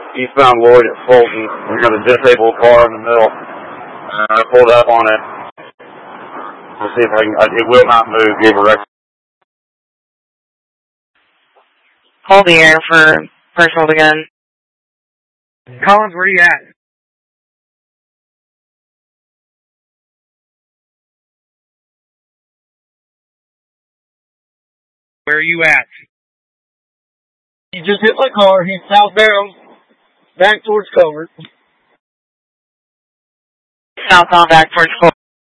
eastbound Lloyd at Fulton. We got a disabled car in the middle. I pulled up on it. Let's see if I can. It will not move. Give a rec. Hold the air for first hold again. Collins, where are you at? Where are you at? He just hit my car. He's southbound, back towards Covert. Southbound back towards Covert.